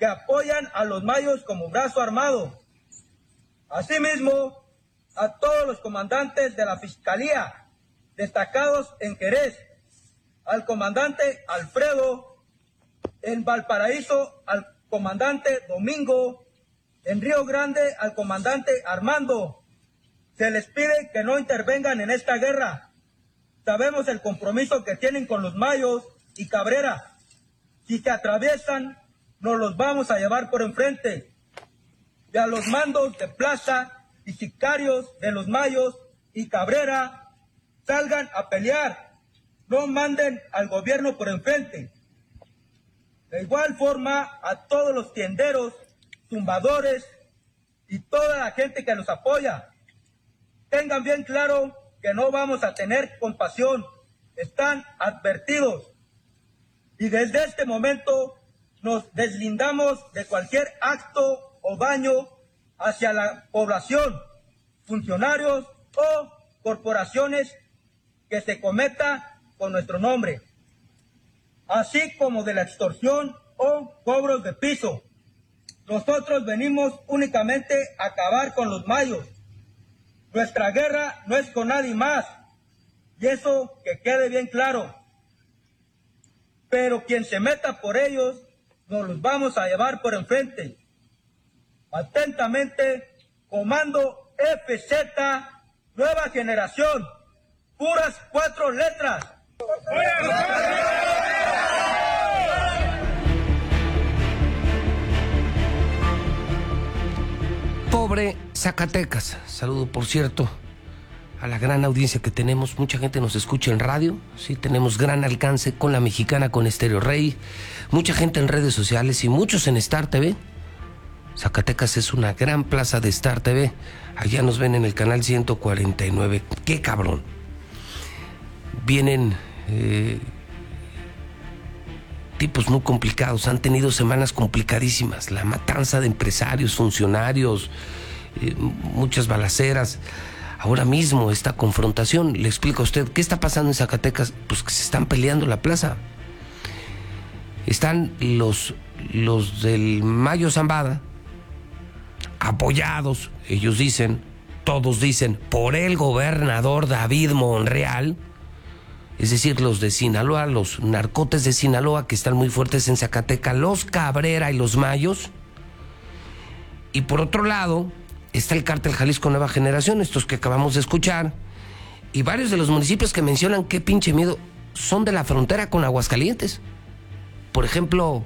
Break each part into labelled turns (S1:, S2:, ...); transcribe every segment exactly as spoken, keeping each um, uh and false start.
S1: que apoyan a los mayos como brazo armado. Asimismo, a todos los comandantes de la Fiscalía destacados en Jerez, al comandante Alfredo, en Valparaíso al comandante Domingo, en Río Grande al comandante Armando. Se les pide que no intervengan en esta guerra. Sabemos el compromiso que tienen con los mayos y Cabrera. Si se atraviesan, nos los vamos a llevar por enfrente. Y a los mandos de plaza y sicarios de los mayos y Cabrera, salgan a pelear. No manden al gobierno por enfrente. De igual forma, a todos los tienderos, tumbadores y toda la gente que los apoya, tengan bien claro que no vamos a tener compasión. Están advertidos. Y desde este momento nos deslindamos de cualquier acto o daño hacia la población, funcionarios o corporaciones que se cometa con nuestro nombre, así como de la extorsión o cobros de piso. Nosotros venimos únicamente a acabar con los mayos. Nuestra guerra no es con nadie más, y eso que quede bien claro. Pero quien se meta por ellos, nos los vamos a llevar por enfrente. Atentamente, Comando F Z, Nueva Generación, puras cuatro letras.
S2: Pobre Zacatecas. Saludo, por cierto, a la gran audiencia que tenemos. Mucha gente nos escucha en radio, sí, tenemos gran alcance con La Mexicana, con Estéreo Rey, mucha gente en redes sociales y muchos en Star T V. Zacatecas es una gran plaza de Star T V. Allá nos ven en el canal ciento cuarenta y nueve. ¡Qué cabrón! Vienen eh, tipos muy complicados, han tenido semanas complicadísimas. La matanza de empresarios, funcionarios, eh, muchas balaceras. Ahora mismo esta confrontación, le explico a usted, ¿qué está pasando en Zacatecas? Pues que se están peleando la plaza. Están los, los del Mayo Zambada, apoyados, ellos dicen, todos dicen, por el gobernador David Monreal, es decir, los de Sinaloa, los narcotes de Sinaloa que están muy fuertes en Zacatecas, los Cabrera y los Mayos. Y por otro lado está el Cártel Jalisco Nueva Generación, estos que acabamos de escuchar, y varios de los municipios que mencionan, qué pinche miedo, son de la frontera con Aguascalientes. Por ejemplo,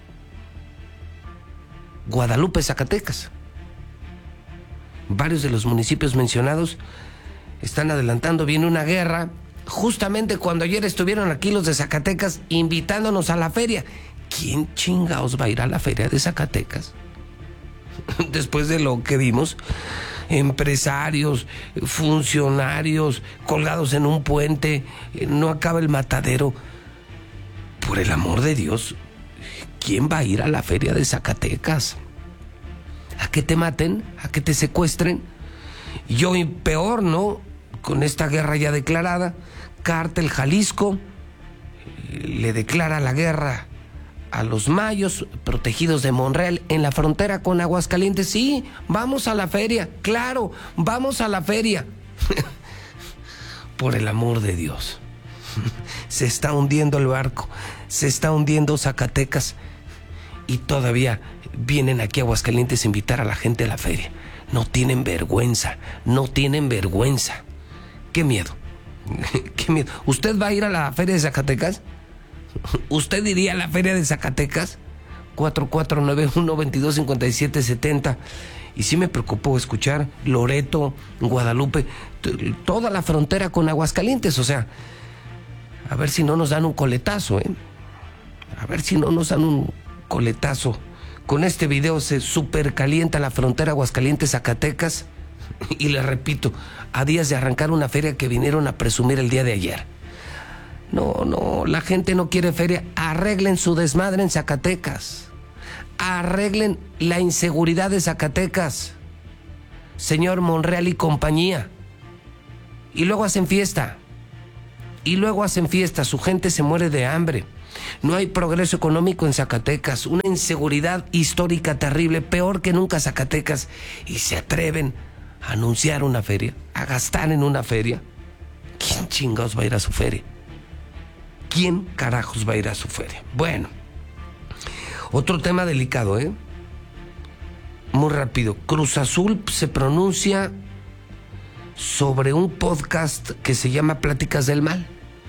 S2: Guadalupe, Zacatecas. Varios de los municipios mencionados están adelantando, viene una guerra, justamente cuando ayer estuvieron aquí los de Zacatecas invitándonos a la feria. ¿Quién chingaos va a ir a la feria de Zacatecas? Después de lo que vimos, empresarios, funcionarios colgados en un puente, no acaba el matadero. Por el amor de Dios, ¿quién va a ir a la feria de Zacatecas? ¿A que te maten? ¿A que te secuestren? Y hoy peor, ¿no? Con esta guerra ya declarada, Cártel Jalisco le declara la guerra a los mayos protegidos de Monreal en la frontera con Aguascalientes. Sí, vamos a la feria, claro, vamos a la feria. Por el amor de Dios. Se está hundiendo el barco, se está hundiendo Zacatecas y todavía vienen aquí a Aguascalientes a invitar a la gente a la feria. No tienen vergüenza, no tienen vergüenza. Qué miedo, qué miedo. ¿Usted va a ir a la feria de Zacatecas? ¿Usted iría a la feria de Zacatecas? cuatro cuatro nueve uno, veintidós cincuenta y siete setenta. Y sí me preocupó escuchar Loreto, Guadalupe, t- toda la frontera con Aguascalientes. O sea, a ver si no nos dan un coletazo, ¿eh? A ver si no nos dan un coletazo. Con este video se supercalienta la frontera Aguascalientes-Zacatecas. Y les repito, a días de arrancar una feria que vinieron a presumir el día de ayer. No, no, la gente no quiere feria. Arreglen su desmadre en Zacatecas. Arreglen la inseguridad de Zacatecas, señor Monreal y compañía. Y luego hacen fiesta. Y luego hacen fiesta. Su gente se muere de hambre. No hay progreso económico en Zacatecas, una inseguridad histórica terrible, peor que nunca Zacatecas, y se atreven a anunciar una feria, a gastar en una feria. ¿Quién chingados va a ir a su feria? ¿Quién carajos va a ir a su feria? Bueno, otro tema delicado, ¿eh? Muy rápido. Cruz Azul se pronuncia sobre un podcast que se llama Pláticas del Mal.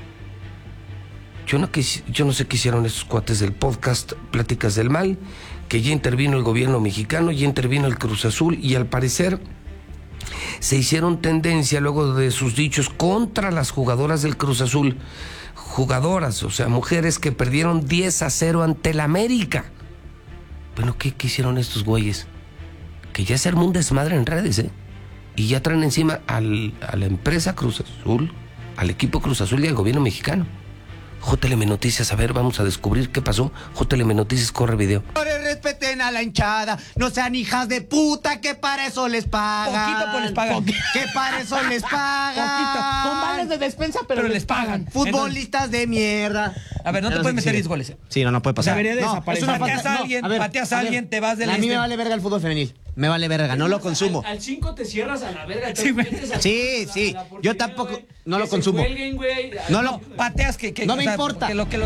S2: Yo no, quis, yo no sé qué hicieron esos cuates del podcast Pláticas del Mal, que ya intervino el gobierno mexicano, ya intervino el Cruz Azul, y al parecer se hicieron tendencia luego de sus dichos contra las jugadoras del Cruz Azul. Jugadoras, o sea, mujeres que perdieron diez a cero ante el América. Bueno, ¿qué, qué hicieron estos güeyes? Que ya se armó un desmadre en redes, ¿eh? Y ya traen encima al, a la empresa Cruz Azul, al equipo Cruz Azul y al gobierno mexicano. J L M Noticias, a ver, vamos a descubrir qué pasó. J L M Noticias, corre video.
S3: Respeten a la hinchada, no sean hijas de puta, que para eso les pagan.
S4: Poquito pues les pagan.
S3: Que para eso les pagan.
S4: Poquito, con vales de despensa, pero, pero les, les pagan.
S3: Futbolistas Entonces, de mierda.
S4: A ver, no te puedes meter diez goles. ¿eh?
S3: Sí, no, no puede pasar.
S4: Debería de
S3: no,
S4: desaparecer. Pateas a alguien, no, a ver, pateas a alguien, te vas del
S3: A
S4: este.
S3: mí me vale verga el fútbol femenil. Me vale verga, no lo consumo.
S5: Al cinco te cierras a la verga.
S3: Sí, sí, sí. Yo tampoco, no lo consumo.
S5: Cuelguen, güey.
S3: No lo
S4: pateas que, que
S3: no me
S4: o sea,
S3: importa.
S4: Que lo, que lo...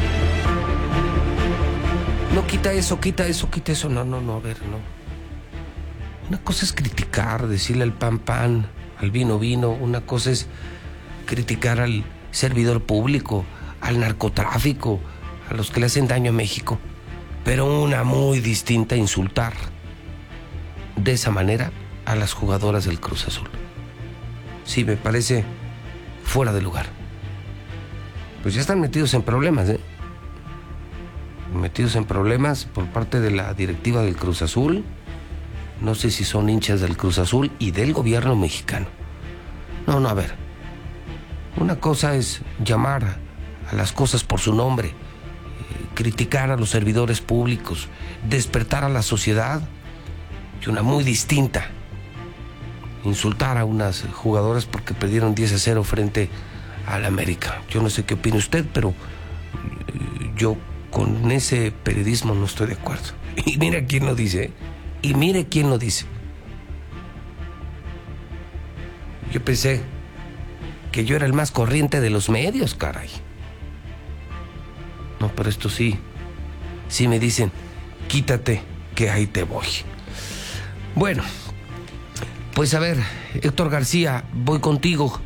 S2: No, quita eso, quita eso, quita eso. No, no, no, a ver, no. Una cosa es criticar, decirle al pan pan, al vino vino. Una cosa es criticar al servidor público, al narcotráfico, a los que le hacen daño a México. Pero una muy distinta, insultar de esa manera a las jugadoras del Cruz Azul. Sí, me parece fuera de lugar. Pues ya están metidos en problemas, ¿eh? Metidos en problemas por parte de la directiva del Cruz Azul. No sé si son hinchas del Cruz Azul y del gobierno mexicano. No, no, a ver. Una cosa es llamar a las cosas por su nombre, eh, criticar a los servidores públicos, despertar a la sociedad, y una muy distinta, insultar a unas jugadoras porque perdieron diez a cero frente al América. Yo no sé qué opina usted, pero eh, yo con ese periodismo no estoy de acuerdo. Y mira quién lo dice, ¿eh? Y mire quién lo dice. Yo pensé que yo era el más corriente de los medios, caray. No, pero esto sí, sí me dicen, quítate que ahí te voy. Bueno, pues a ver, Héctor García, voy contigo.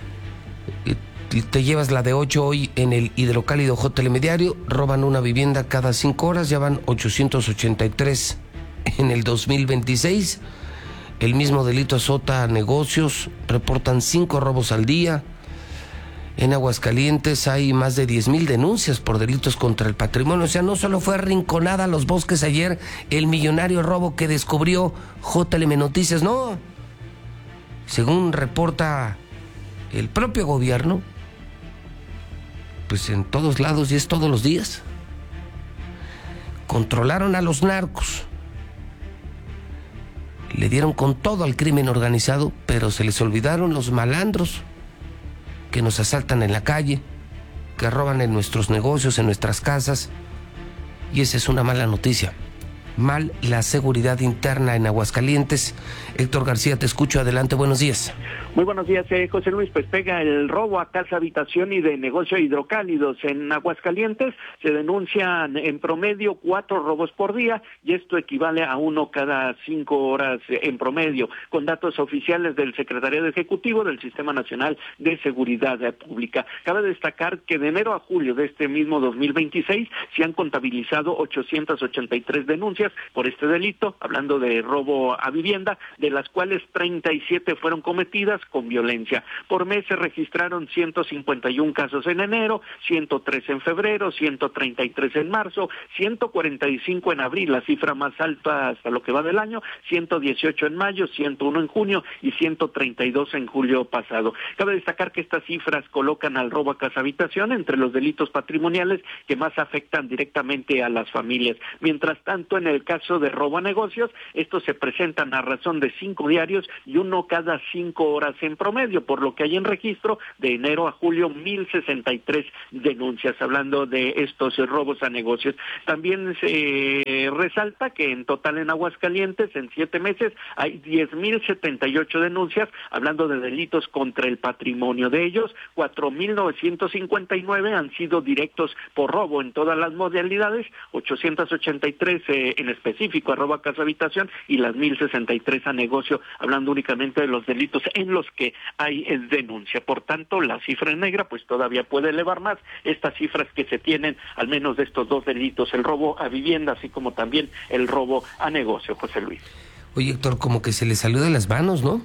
S2: Te llevas la de ocho hoy en el hidrocálido J L M Diario. Roban una vivienda cada cinco horas, ya van ochocientos ochenta y tres en el dos mil veintiséis. El mismo delito azota a negocios, reportan cinco robos al día. En Aguascalientes hay más de diez mil denuncias por delitos contra el patrimonio. O sea, no solo fue arrinconada a Los Bosques ayer el millonario robo que descubrió J L M Noticias, no. Según reporta el propio gobierno, pues en todos lados y es todos los días. Controlaron a los narcos. Le dieron con todo al crimen organizado, pero se les olvidaron los malandros que nos asaltan en la calle, que roban en nuestros negocios, en nuestras casas. Y esa es una mala noticia. Mal la seguridad interna en Aguascalientes. Héctor García, te escucho. Adelante, buenos días.
S6: Muy buenos días, eh, José Luis. Pues pega el robo a casa, habitación y de negocio hidrocálidos. En Aguascalientes se denuncian en promedio cuatro robos por día y esto equivale a uno cada cinco horas en promedio, con datos oficiales del Secretariado Ejecutivo del Sistema Nacional de Seguridad Pública. Cabe destacar que de enero a julio de este mismo dos mil veintiséis se han contabilizado ochocientas ochenta y tres denuncias por este delito, hablando de robo a vivienda, de las cuales treinta y siete fueron cometidas con violencia. Por mes se registraron ciento cincuenta y uno casos en enero, ciento tres en febrero, ciento treinta y tres en marzo, ciento cuarenta y cinco en abril, la cifra más alta hasta lo que va del año, ciento dieciocho en mayo, ciento uno en junio y ciento treinta y dos en julio pasado. Cabe destacar que estas cifras colocan al robo a casa habitación entre los delitos patrimoniales que más afectan directamente a las familias. Mientras tanto, en el caso de robo a negocios, estos se presentan a razón de cinco diarios y uno cada cinco horas más en promedio, por lo que hay en registro de enero a julio mil sesenta y tres denuncias, hablando de estos robos a negocios. También se resalta que en total en Aguascalientes, en siete meses, hay diez mil setenta y ocho denuncias, hablando de delitos contra el patrimonio. De ellos, cuatro mil novecientos cincuenta y nueve han sido directos por robo en todas las modalidades, ochocientos ochenta y tres eh, en específico a robo a casa habitación y las mil sesenta y tres a negocio, hablando únicamente de los delitos en los que hay eh, denuncia. Por tanto, la cifra negra pues todavía puede elevar más estas cifras que se tienen, al menos de estos dos delitos, el robo a vivienda, así como también el robo a negocio, José Luis.
S2: Oye, Héctor, como que se le salió de las manos, ¿no?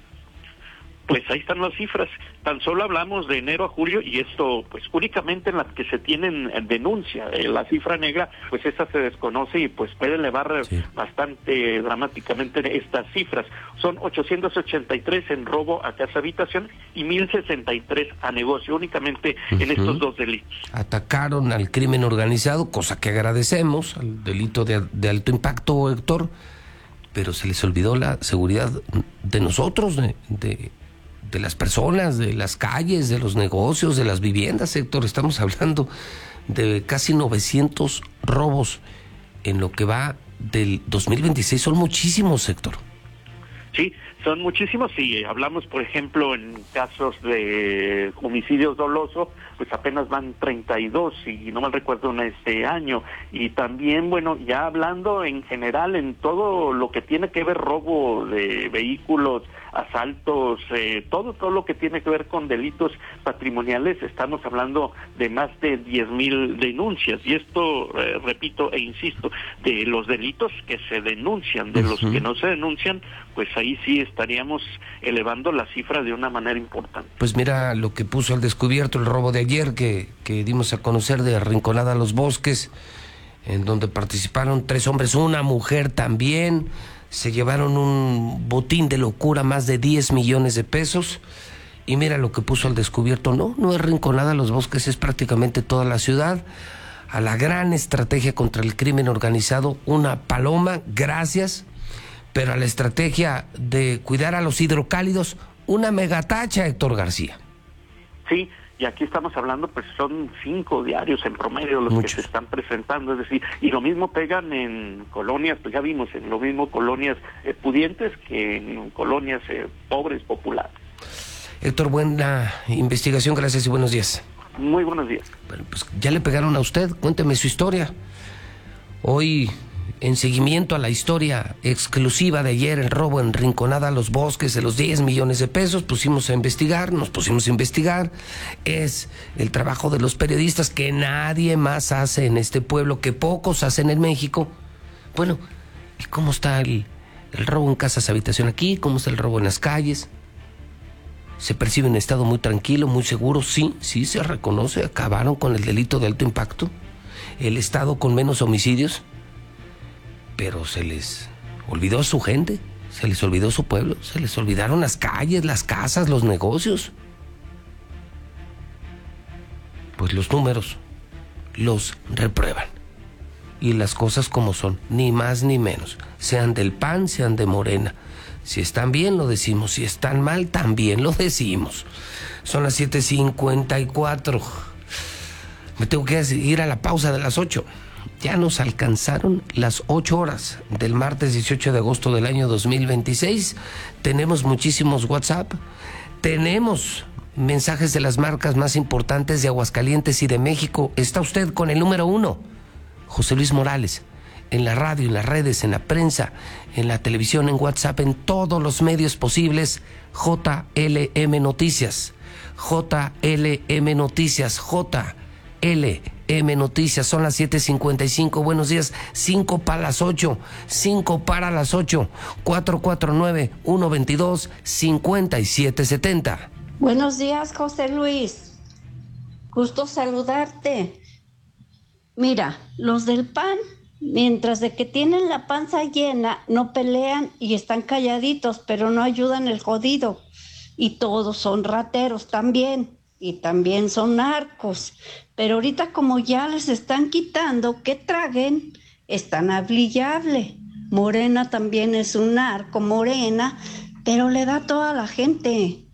S6: Pues ahí están las cifras. Tan solo hablamos de enero a julio y esto, pues únicamente en las que se tienen denuncia. Eh, la cifra negra, pues esa se desconoce y pues puede elevar sí. bastante dramáticamente estas cifras. Son ochocientos ochenta y tres en robo a casa habitación y mil sesenta y tres a negocio, únicamente uh-huh. en estos dos delitos.
S2: Atacaron al crimen organizado, cosa que agradecemos, al delito de, de alto impacto, Héctor, pero se les olvidó la seguridad de nosotros, de... de... de las personas, de las calles, de los negocios, de las viviendas, Héctor. Estamos hablando de casi novecientos robos en lo que va del dos mil veintiséis. Son muchísimos, Héctor.
S6: Sí, son muchísimos. Si hablamos, por ejemplo, en casos de homicidios dolosos, pues apenas van treinta y dos, y no mal recuerdo, en este año. Y también, bueno, ya hablando en general en todo lo que tiene que ver robo de vehículos, asaltos, eh, todo todo lo que tiene que ver con delitos patrimoniales, estamos hablando de más de diez mil denuncias. Y esto, eh, repito e insisto, de los delitos que se denuncian, de uh-huh. los que no se denuncian, pues ahí sí estaríamos elevando la cifra de una manera importante.
S2: Pues mira lo que puso al descubierto el robo de ayer que, que dimos a conocer de Rinconada a Los Bosques, en donde participaron tres hombres, una mujer también. Se llevaron un botín de locura, más de diez millones de pesos. Y mira lo que puso al descubierto. No, no es Rinconada a Los Bosques, es prácticamente toda la ciudad. A la gran estrategia contra el crimen organizado, una paloma, gracias. Pero a la estrategia de cuidar a los hidrocálidos, una megatacha, Héctor García.
S6: Sí, y aquí estamos hablando, pues son cinco diarios en promedio los Muchos. que se están presentando, es decir, y lo mismo pegan en colonias, pues ya vimos, en lo mismo colonias eh, pudientes que en colonias eh, pobres, populares.
S2: Héctor, buena investigación, gracias y buenos días.
S6: Muy buenos días.
S2: Bueno, pues ya le pegaron a usted, cuénteme su historia. Hoy, en seguimiento a la historia exclusiva de ayer, el robo en Rinconada a Los Bosques de los diez millones de pesos, pusimos a investigar, nos pusimos a investigar. Es el trabajo de los periodistas que nadie más hace en este pueblo, que pocos hacen en México. Bueno, ¿y cómo está el, el robo en casas habitación aquí? ¿Cómo está el robo en las calles? ¿Se percibe un estado muy tranquilo, muy seguro? Sí, sí se reconoce, acabaron con el delito de alto impacto. El estado con menos homicidios. Pero se les olvidó a su gente, se les olvidó su pueblo, se les olvidaron las calles, las casas, los negocios. Pues los números los reprueban. Y las cosas como son, ni más ni menos. Sean del P A N, sean de Morena. Si están bien, lo decimos. Si están mal, también lo decimos. Son las siete cincuenta y cuatro. Me tengo que ir a la pausa de las ocho. Ya nos alcanzaron las ocho horas del martes dieciocho de agosto del año dos mil veintiséis. Tenemos muchísimos WhatsApp. Tenemos mensajes de las marcas más importantes de Aguascalientes y de México. Está usted con el número uno, José Luis Morales. En la radio, en las redes, en la prensa, en la televisión, en WhatsApp, en todos los medios posibles. J L M Noticias. J L M Noticias. J L M Noticias. Son las siete cincuenta y cinco. Buenos días. cinco para las ocho. cinco para las ocho. cuatro cuatro nueve, uno dos dos, cinco siete siete cero.
S5: Buenos días, José Luis. Gusto saludarte. Mira, los del P A N, mientras de que tienen la panza llena, no pelean y están calladitos, pero no ayudan el jodido. Y todos son rateros también. Y también son narcos. Pero ahorita como ya les están quitando que traguen, están hable y hable. Morena también es un narco, Morena, pero le da a toda la gente.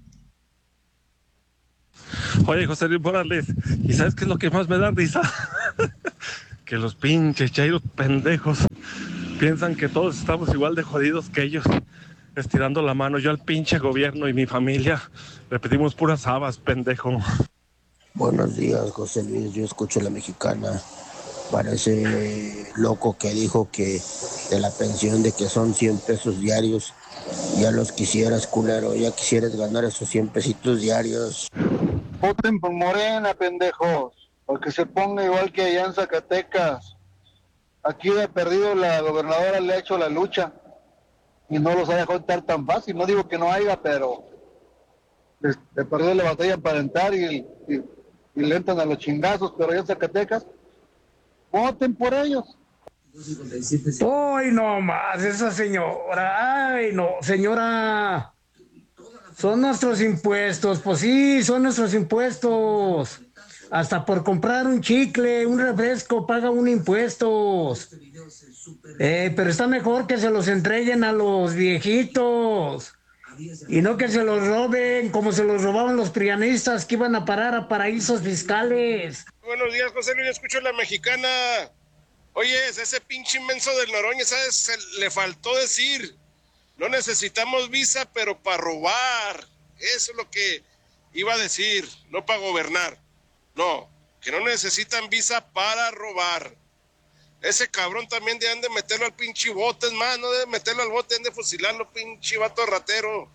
S7: Oye, José Luis Morales, ¿y sabes qué es lo que más me da risa? Que los pinches chairos pendejos piensan que todos estamos igual de jodidos que ellos, estirando la mano. Yo al pinche gobierno y mi familia le pedimos puras habas, pendejo.
S8: Buenos días, José Luis, yo escucho La Mexicana. Parece loco que dijo que de la pensión de que son cien pesos diarios, ya los quisieras, culero, ya quisieras ganar esos cien pesitos diarios.
S9: Voten por Morena, pendejos, porque se ponga igual que allá en Zacatecas. Aquí de perdido la gobernadora le ha hecho la lucha y no los ha dejado estar tan fácil. No digo que no haya, pero de, de perdido la batalla para entrar y, y, y le entran a los chingazos, pero allá en Zacatecas, voten por ellos.
S10: ¡Ay, no más! Esa señora, ¡ay, no! Señora, son nuestros impuestos, pues sí, son nuestros impuestos. Hasta por comprar un chicle, un refresco, paga un impuestos. Eh, pero está mejor que se los entreguen a los viejitos. Y no que se los roben, como se los robaban los prianistas que iban a parar a paraísos fiscales.
S11: Buenos días, José Luis, escucho La Mexicana. Oye, ese pinche inmenso del Noroña, ¿sabes? Se le faltó decir, no necesitamos visa, pero para robar. Eso es lo que iba a decir, no para gobernar. No, que no necesitan visa para robar. Ese cabrón también deben de meterlo al pinche bote, es más, no deben meterlo al bote, deben de fusilarlo, pinche vato ratero.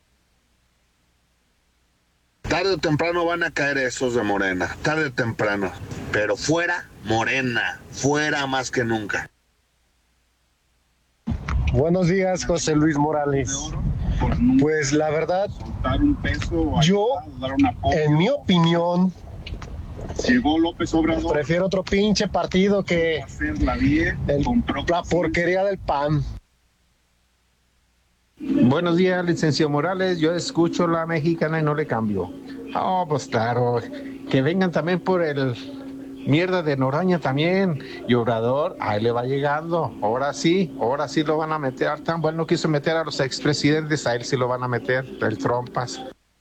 S12: Tarde o temprano van a caer esos de Morena, tarde o temprano. Pero fuera, Morena, fuera más que nunca.
S13: Buenos días, José Luis Morales. Pues la verdad, yo, en mi opinión,
S14: llegó López Obrador,
S13: prefiero otro pinche partido que el, la porquería del P A N.
S15: Buenos días, licenciado Morales. Yo escucho La Mexicana y no le cambio. Oh, pues claro, que vengan también por el mierda de Noroña también. Y Obrador, ahí le va llegando. Ahora sí, ahora sí lo van a meter. Tan bueno quiso meter a los expresidentes, a él sí lo van a meter, el Trompas.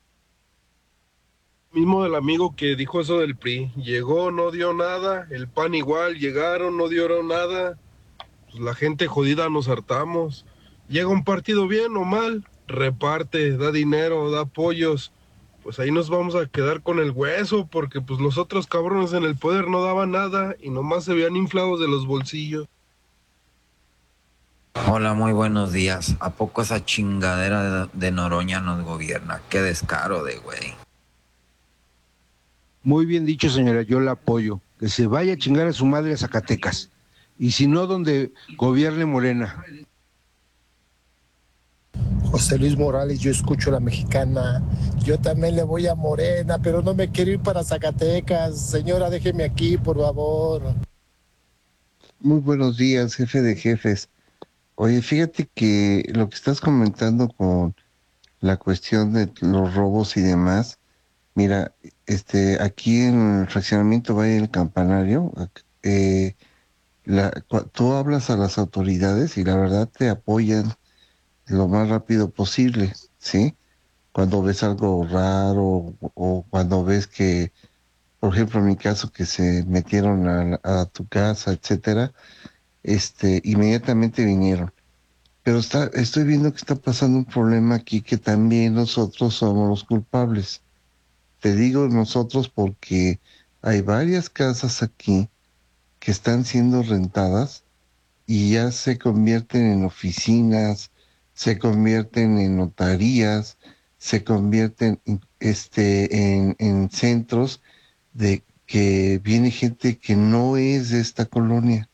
S16: Mismo del amigo que dijo eso del P R I, llegó, no dio nada, el P A N igual, llegaron, no dieron nada, pues la gente jodida nos hartamos. Llega un partido bien o mal, reparte, da dinero, da apoyos, pues ahí nos vamos a quedar con el hueso, porque pues los otros cabrones en el poder no daban nada y nomás se veían inflados de los bolsillos.
S17: Hola, muy buenos días. ¿A poco esa chingadera de, de Noroña nos gobierna? Qué descaro de güey.
S18: Muy bien dicho, señora, yo la apoyo. Que se vaya a chingar a su madre a Zacatecas. Y si no, donde gobierne Morena.
S19: José Luis Morales, yo escucho La Mexicana. Yo también le voy a Morena, pero no me quiero ir para Zacatecas. Señora, déjeme aquí, por favor.
S20: Muy buenos días, jefe de jefes. Oye, fíjate que lo que estás comentando con la cuestión de los robos y demás, mira, este, aquí en el fraccionamiento Valle del Campanario, eh, la, tú hablas a las autoridades y la verdad te apoyan lo más rápido posible, ¿sí? Cuando ves algo raro o, o cuando ves que, por ejemplo, en mi caso, que se metieron a, a tu casa, etcétera, este, inmediatamente vinieron. Pero está, estoy viendo que está pasando un problema aquí que también nosotros somos los culpables. Te digo nosotros porque hay varias casas aquí que están siendo rentadas y ya se convierten en oficinas, se convierten en notarías, se convierten este, en, en centros de que viene gente que no es de esta colonia.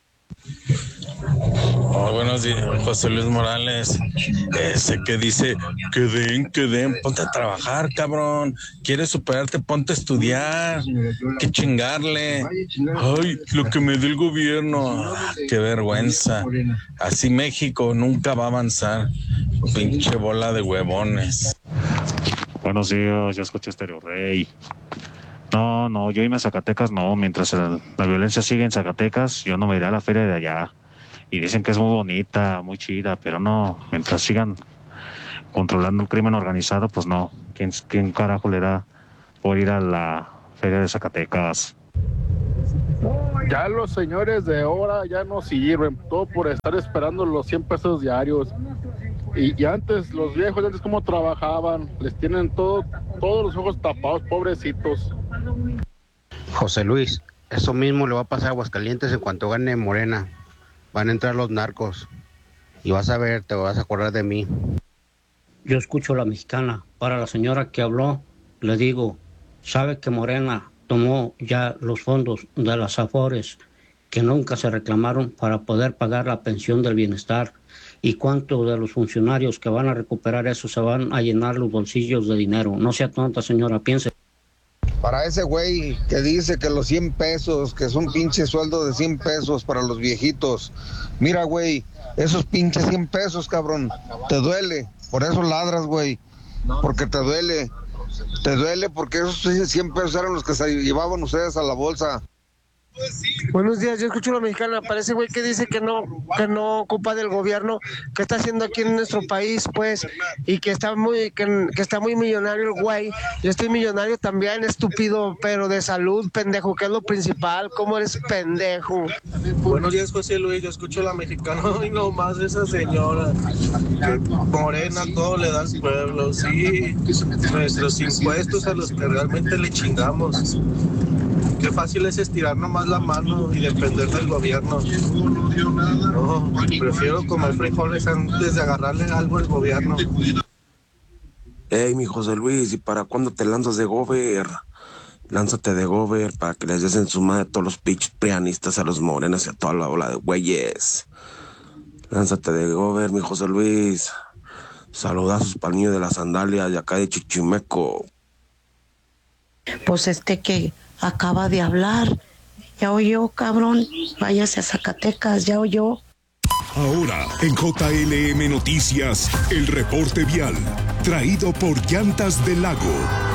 S21: Oh, buenos días, José Luis Morales. Ese que dice que den, que den, ponte a trabajar, cabrón. ¿Quieres superarte? Ponte a estudiar. Que chingarle. Ay, lo que me dé el gobierno. Ah, qué vergüenza. Así México nunca va a avanzar. Pinche bola de huevones.
S22: Buenos días, yo escucho Estéreo Rey. No, no, yo irme a Zacatecas no, mientras el, la violencia sigue en Zacatecas, yo no me iré a la feria de allá. Y dicen que es muy bonita, muy chida, pero no, mientras sigan controlando el crimen organizado, pues no. ¿Quién, quién carajo le da por ir a la feria de Zacatecas?
S1: Ya los señores de ahora ya no sirven, todo por estar esperando los cien pesos diarios. Y, y antes, los viejos, antes cómo trabajaban, les tienen todo, todos los ojos tapados, pobrecitos.
S3: José Luis, eso mismo le va a pasar a Aguascalientes en cuanto gane Morena. Van a entrar los narcos y vas a ver, te vas a acordar de mí.
S23: Yo escucho La Mexicana. Para la señora que habló, le digo, sabe que Morena tomó ya los fondos de las AFORES que nunca se reclamaron para poder pagar la pensión del bienestar. ¿Y cuántos de los funcionarios que van a recuperar eso se van a llenar los bolsillos de dinero? No sea tonta, señora, piense.
S24: Para ese güey que dice que los cien pesos, que es un pinche sueldo de cien pesos para los viejitos. Mira, güey, esos pinches cien pesos, cabrón, te duele. Por eso ladras, güey, porque te duele. Te duele porque esos cien pesos eran los que se llevaban ustedes a la bolsa.
S25: Buenos días, yo escucho La Mexicana. Parece güey que dice que no que no ocupa del gobierno, que está haciendo aquí en nuestro país, pues, y que está muy que, que está muy millonario el güey. Yo estoy millonario también, estúpido, pero de salud, pendejo, que es lo principal. ¿Cómo eres pendejo?
S26: Buenos días, José Luis, yo escucho La Mexicana. Ay, no más esa señora, que Morena todo le da al pueblo, sí, nuestros impuestos a los que realmente le chingamos. Qué fácil es estirar nomás la mano y depender del gobierno. No, prefiero comer frijoles antes de agarrarle algo al gobierno.
S27: Ey, mi José Luis, ¿y para cuándo te lanzas de gober? Lánzate de gober para que les des en su madre a todos los pinches prianistas, a los morenos y a toda la ola de güeyes. Lánzate de gober, mi José Luis. Saludazos para el niño de las sandalias de acá de Chichimeco.
S28: Pues este que acaba de hablar, ya oyó, cabrón, váyase a Zacatecas, ya oyó.
S29: Ahora, en J L M Noticias, el reporte vial, traído por Llantas del Lago.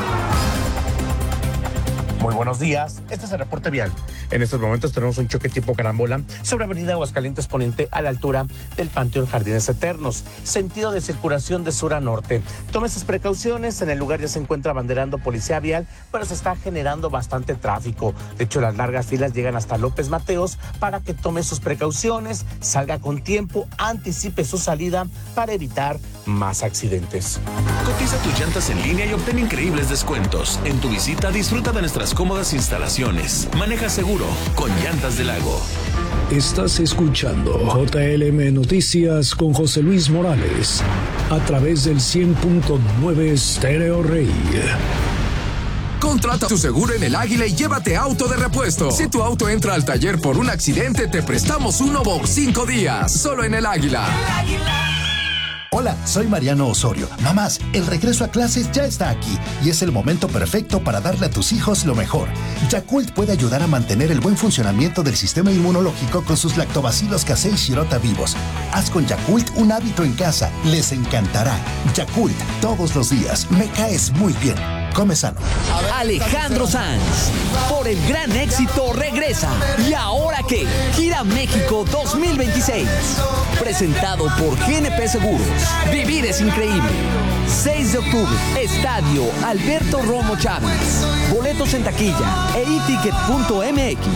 S30: Muy buenos días, este es el reporte vial. En estos momentos tenemos un choque tipo carambola sobre Avenida Aguascalientes Poniente a la altura del Panteón Jardines Eternos, sentido de circulación de sur a norte. Tome sus precauciones, en el lugar ya se encuentra banderando policía vial, pero se está generando bastante tráfico. De hecho, las largas filas llegan hasta López Mateos para que tome sus precauciones, salga con tiempo, anticipe su salida para evitar más accidentes.
S31: Cotiza tus llantas en línea y obtén increíbles descuentos. En tu visita disfruta de nuestras cómodas instalaciones. Maneja seguro con Llantas del Lago.
S32: Estás escuchando J L M Noticias con José Luis Morales a través del cien punto nueve Stereo Rey.
S33: Contrata tu seguro en El Águila y llévate auto de repuesto. Si tu auto entra al taller por un accidente, te prestamos uno por cinco días. Solo en El Águila.
S34: El Águila. Hola, soy Mariano Osorio. Mamás, el regreso a clases ya está aquí y es el momento perfecto para darle a tus hijos lo mejor. Yakult puede ayudar a mantener el buen funcionamiento del sistema inmunológico con sus lactobacilos casei shirota vivos. Haz con Yakult un hábito en casa. Les encantará. Yakult, todos los días. Me caes muy bien. Come sano.
S35: Alejandro Sanz, por el gran éxito, regresa. ¿Y ahora qué? Gira México dos mil veintiséis. Presentado por G N P Seguros. Vivir es increíble. seis de octubre, Estadio Alberto Romo Chávez. Boletos en taquilla e i ticket punto m x.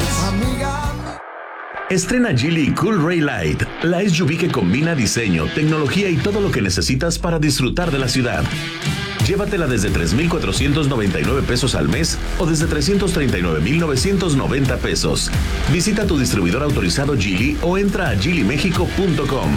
S31: Estrena Geely Cool Ray Light, la S U V que combina diseño, tecnología y todo lo que necesitas para disfrutar de la ciudad. Llévatela desde tres mil cuatrocientos noventa y nueve pesos al mes o desde trescientos treinta y nueve mil novecientos noventa pesos. Visita tu distribuidor autorizado Geely o entra a geely mexico punto com.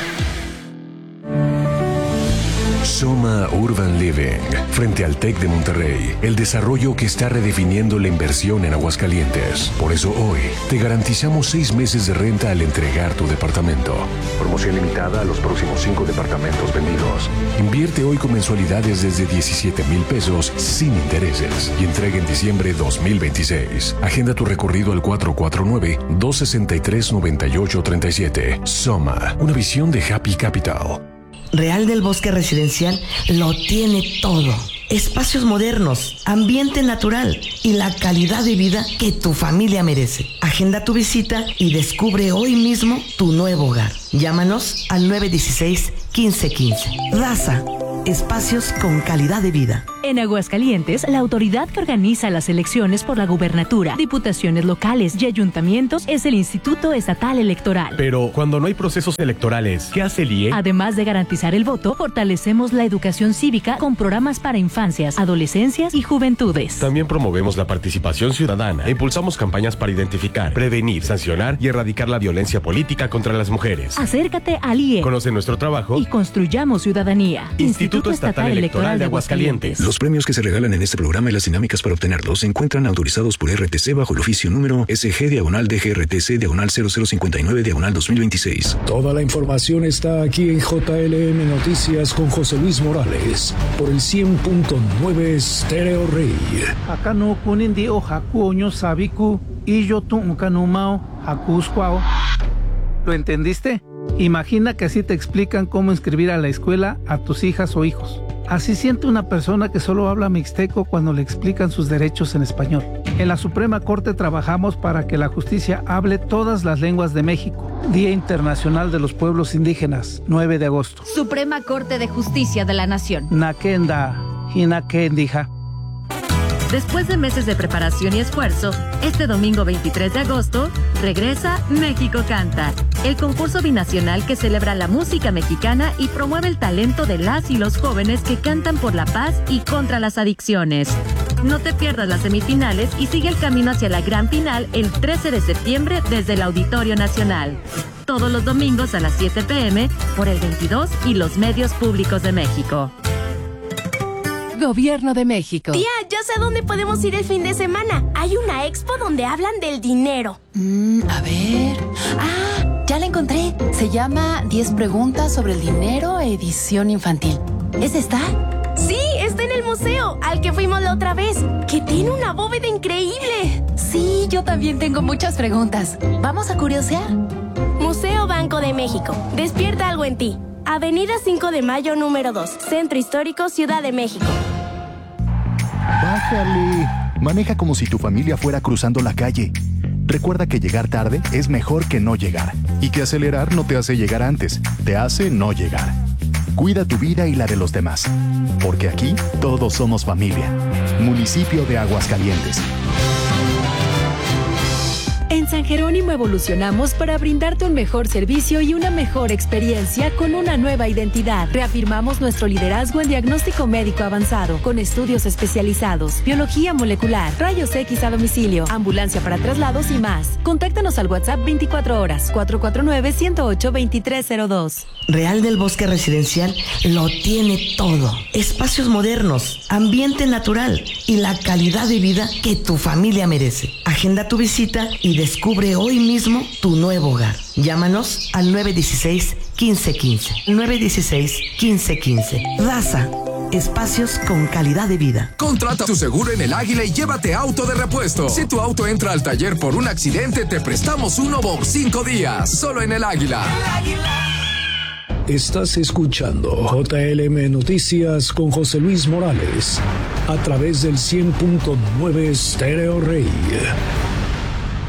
S36: Soma Urban Living, frente al TEC de Monterrey, el desarrollo que está redefiniendo la inversión en Aguascalientes. Por eso hoy te garantizamos seis meses de renta al entregar tu departamento. Promoción limitada a los próximos cinco departamentos vendidos. Invierte hoy con mensualidades desde diecisiete mil pesos sin intereses y entrega en diciembre dos mil veintiséis. Agenda tu recorrido al cuatro cuatro nueve, dos seis tres, nueve ocho tres siete. Soma, una visión de Happy Capital.
S37: Real del Bosque Residencial lo tiene todo. Espacios modernos, ambiente natural y la calidad de vida que tu familia merece. Agenda tu visita y descubre hoy mismo tu nuevo hogar. Llámanos al nueve uno seis, uno cinco uno cinco. Raza, Espacios con calidad de vida.
S2: En Aguascalientes, la autoridad que organiza las elecciones por la gubernatura, diputaciones locales y ayuntamientos es el Instituto Estatal Electoral.
S4: Pero cuando no hay procesos electorales, ¿qué hace el I E?
S2: Además de garantizar el voto, fortalecemos la educación cívica con programas para infancias, adolescencias y juventudes.
S4: También promovemos la participación ciudadana e impulsamos campañas para identificar, prevenir, sancionar y erradicar la violencia política contra las mujeres.
S2: Acércate al I E.
S4: Conoce nuestro trabajo
S2: y construyamos ciudadanía.
S4: Instituto, Instituto Estatal, Estatal Electoral de Aguascalientes.
S5: Los premios que se regalan en este programa y las dinámicas para obtenerlos se encuentran autorizados por R T C bajo el oficio número S G diagonal D G R T C diagonal cero cero cincuenta y nueve diagonal dos mil veintiséis.
S32: Toda la información está aquí en J L M Noticias con José Luis Morales por el cien punto nueve Stereo Rey.
S6: Acá no kunin di o jacuño sabiku y yo tu canumao jacuscuao. ¿Lo entendiste? Imagina que así te explican cómo inscribir a la escuela a tus hijas o hijos. Así siente una persona que solo habla mixteco cuando le explican sus derechos en español. En la Suprema Corte trabajamos para que la justicia hable todas las lenguas de México. Día Internacional de los Pueblos Indígenas, nueve de agosto.
S7: Suprema Corte de Justicia de la Nación.
S6: Nakenda, Hinakendija.
S7: Después de meses de preparación y esfuerzo, este domingo veintitrés de agosto, regresa México Canta, el concurso binacional que celebra la música mexicana y promueve el talento de las y los jóvenes que cantan por la paz y contra las adicciones. No te pierdas las semifinales y sigue el camino hacia la gran final el trece de septiembre desde el Auditorio Nacional. Todos los domingos a las siete pe eme por el veintidós y los medios públicos de México.
S8: Gobierno de México.
S9: Tía, yo sé dónde podemos ir el fin de semana. Hay una expo donde hablan del dinero.
S8: Mm, a ver... Ah, ya la encontré. Se llama diez preguntas sobre el dinero, edición infantil. ¿Es esta?
S9: Sí, está en el museo, al que fuimos la otra vez, que tiene una bóveda increíble.
S8: Sí, yo también tengo muchas preguntas. ¿Vamos a curiosear?
S9: Museo Banco de México. Despierta algo en ti. Avenida cinco de mayo número dos, Centro Histórico, Ciudad de México.
S34: Bájale. Maneja como si tu familia fuera cruzando la calle. Recuerda que llegar tarde es mejor que no llegar. Y que acelerar no te hace llegar antes, te hace no llegar. Cuida tu vida y la de los demás. Porque aquí todos somos familia. Municipio de Aguascalientes.
S7: En San Jerónimo evolucionamos para brindarte un mejor servicio y una mejor experiencia con una nueva identidad. Reafirmamos nuestro liderazgo en diagnóstico médico avanzado, con estudios especializados, biología molecular, rayos X a domicilio, ambulancia para traslados y más. Contáctanos al WhatsApp veinticuatro horas, cuatro cuatro nueve, uno cero ocho, dos tres cero dos.
S37: Real del Bosque Residencial lo tiene todo. Espacios modernos, ambiente natural y la calidad de vida que tu familia merece. Agenda tu visita y descubre hoy mismo tu nuevo hogar. Llámanos al nueve uno seis, uno cinco uno cinco. nueve uno seis, uno cinco uno cinco. Raza. Espacios con calidad de vida.
S33: Contrata tu seguro en El Águila y llévate auto de repuesto. Si tu auto entra al taller por un accidente, te prestamos uno por cinco días. Solo en El Águila.
S7: El Águila.
S32: Estás escuchando J L M Noticias con José Luis Morales a través del cien punto nueve Stereo Rey.